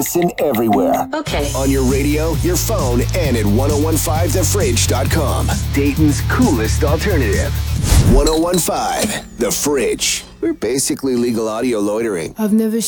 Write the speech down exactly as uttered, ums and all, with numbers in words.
Listen everywhere. Okay. On your radio, your phone, and at ten fifteen the fridge dot com. Dayton's coolest alternative. ten fifteen The Fridge. We're basically legal audio loitering. I've never